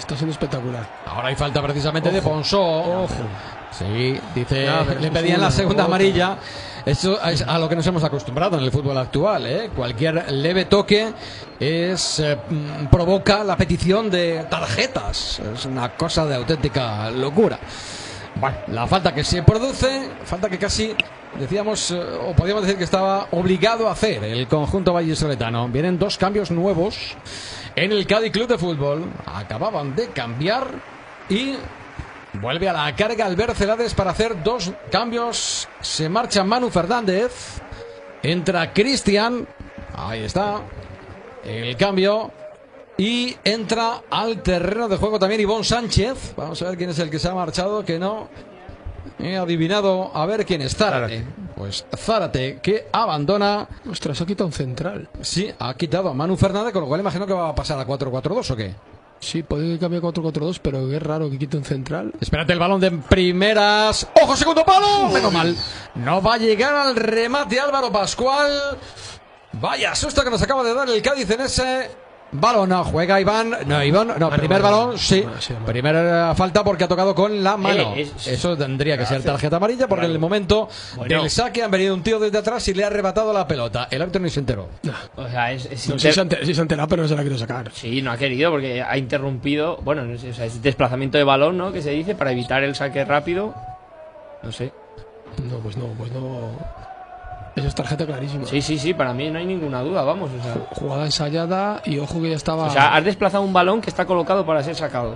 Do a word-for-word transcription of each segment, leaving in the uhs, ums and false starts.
está siendo espectacular. Ahora hay falta precisamente Ojo. de Ponsó. Ojo. Sí, dice, Ya, le pedían la segunda otra. amarilla. Eso es a lo que nos hemos acostumbrado en el fútbol actual, ¿eh? Cualquier leve toque es eh, mm, provoca la petición de tarjetas. Es una cosa de auténtica locura. Bueno, la falta que se produce, falta que casi decíamos, eh, o podríamos decir que estaba obligado a hacer el conjunto vallisoletano. Vienen dos cambios nuevos en el Cádiz Club de Fútbol. Acababan de cambiar y vuelve a la carga Albert Celades para hacer dos cambios. Se marcha Manu Fernández, entra Cristian, ahí está el cambio, y entra al terreno de juego también Ivón Sánchez. Vamos a ver quién es el que se ha marchado, que no he adivinado. A ver quién es. Zárate. Pues Zárate, que abandona. Ostras, ha quitado un central. Sí, ha quitado a Manu Fernández, con lo cual imagino que va a pasar a cuatro cuatro dos, ¿o qué? Sí, puede cambiar cuatro cuatro dos, pero es raro que quite un central. Espérate, el balón de primeras. ¡Ojo, segundo palo! Menos mal. No va a llegar al remate Álvaro Pascual. Vaya susto que nos acaba de dar el Cádiz en ese balón. No, juega Iván. No, Iván. No, primer balón, sí. Primera falta porque ha tocado con la mano. Eh, es- Eso tendría que ser tarjeta amarilla porque en el momento Bueno. del saque han venido un tío desde atrás y le ha arrebatado la pelota. El árbitro ni se enteró. O sea, es, es No, inter- sí, se ha enter- sí se ha enterado, pero no se la quiero sacar. Sí, no ha querido porque ha interrumpido. Bueno, no sé, o sea, es desplazamiento de balón, ¿no? Que se dice para evitar el saque rápido. No sé. No, pues no, pues no. Eso es tarjeta clarísima. Sí, sí, sí, para mí no hay ninguna duda, vamos. O sea, Jugada ensayada y ojo que ya estaba. o sea, has desplazado un balón que está colocado para ser sacado.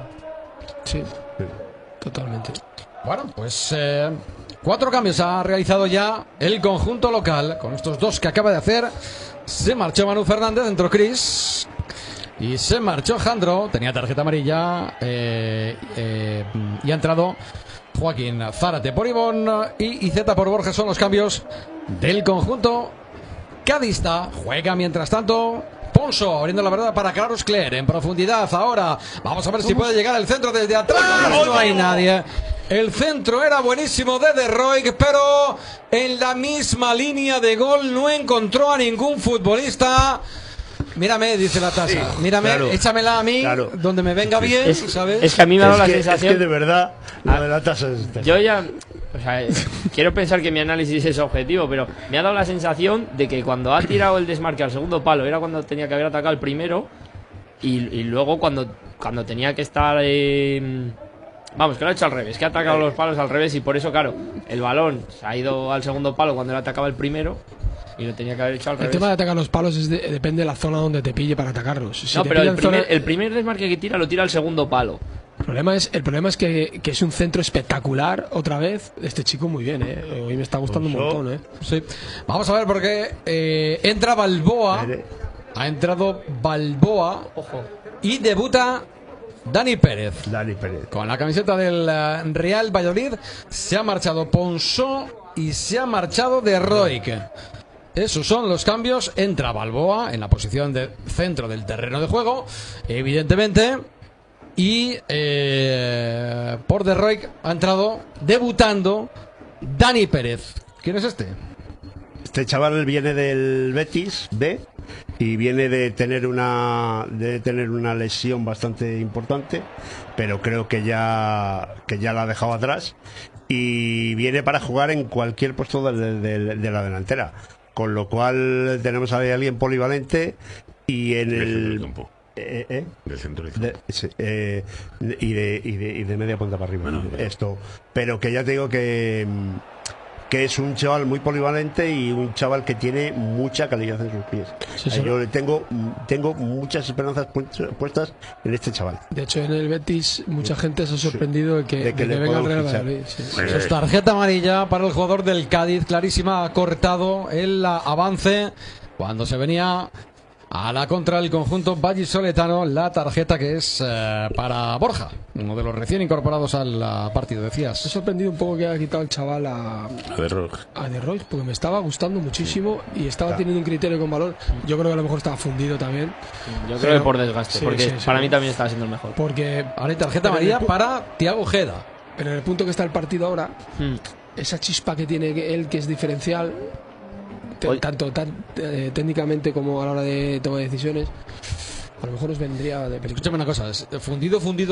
Sí, totalmente. Bueno, pues eh, cuatro cambios ha realizado ya el conjunto local. Con estos dos que acaba de hacer, se marchó Manu Fernández, entró Cris y se marchó Jandro. Tenía tarjeta amarilla eh, eh, y ha entrado Joaquín. Zárate por Ivón y Izeta por Borja son los cambios del conjunto cadista. Juega mientras tanto Ponso, abriendo la verdad para Carlos Cler en profundidad. Ahora vamos a ver si puede llegar el centro desde atrás. No hay nadie. El centro era buenísimo de De Roig, pero en la misma línea de gol no encontró a ningún futbolista. Mírame, dice la tasa. Sí, Mírame, claro, échamela a mí, claro. donde me venga bien, Es, ¿sabes? es que a mí me ha dado Es la que, es sensación. que de verdad, la Ah, de la tasa es. Yo ya. O sea, eh, quiero pensar que mi análisis es objetivo, pero me ha dado la sensación de que cuando ha tirado el desmarque al segundo palo era cuando tenía que haber atacado el primero. Y, y luego cuando, cuando tenía que estar. eh, Vamos, que lo ha hecho al revés, que ha atacado los palos al revés y por eso, claro, el balón se ha ido al segundo palo cuando él atacaba el primero y lo tenía que haber hecho al El revés. tema de atacar los palos es de- depende de la zona donde te pille para atacarlos. Si No, te pero pilla el en zona- primer, el primer desmarque que tira lo tira al segundo palo. el problema es, el problema es que, que es un centro espectacular otra vez. Este chico muy bien, ¿eh? Hoy me está gustando un Ponso. montón, ¿eh? Sí. Vamos a ver porque eh, entra Balboa. Ha entrado Balboa. Ojo. Y debuta Dani Pérez. Dani Pérez. Con la camiseta del eh, Real Valladolid se ha marchado Ponsó y se ha marchado De Roig. Esos son los cambios. Entra Balboa en la posición de centro del terreno de juego, evidentemente. Y eh, por De Roig ha entrado debutando Dani Pérez. ¿Quién es este? Este chaval viene del Betis B y viene de tener una de tener una lesión bastante importante, pero creo que ya que ya la ha dejado atrás y viene para jugar en cualquier puesto de, de- de la delantera, con lo cual tenemos ahí a alguien polivalente y en Del centro del el campo. eh, eh, Del centro del de- campo. sí, eh, y, de, y, de, y de media punta para arriba. Bueno, pero- Esto, pero que ya te digo que, mm, que es un chaval muy polivalente y un chaval que tiene mucha calidad en sus pies. Sí, Eh, sí. Yo le tengo, mm, tengo muchas esperanzas pu- puestas en este chaval. De hecho, en el Betis mucha gente se ha sorprendido de que, De de que que le venga el puedan Real fichar. Valladolid. sí. Pues, Eso es tarjeta amarilla para el jugador del Cádiz, clarísima, ha cortado el avance cuando se venía a la contra del conjunto vallisoletano. La tarjeta que es eh, para Borja, uno de los recién incorporados al uh, partido, Me ha decías. sorprendido un poco que haya quitado el chaval a, A ver, Roig. a De Roig, porque me estaba gustando muchísimo y estaba teniendo un criterio con valor. Yo creo que a lo mejor estaba fundido también, Yo creo Pero- que por desgaste, sí, porque sí, sí. para mí también estaba siendo el mejor. porque Ahora hay tarjeta Pero amarilla en el pu- para Thiago Ojeda. pero en el punto que está el partido ahora, Hmm. esa chispa que tiene él, que es diferencial, te- Oye. tanto tan, eh, técnicamente como a la hora de tomar decisiones, a lo mejor os vendría de película. Escúchame una cosa, es fundido, fundido.